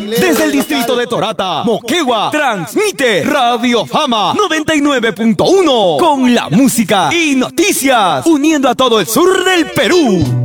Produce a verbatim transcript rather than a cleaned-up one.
Desde el distrito de Torata, Moquegua, transmite Radio Fama noventa y nueve punto uno con la música y noticias, uniendo a todo el sur del Perú.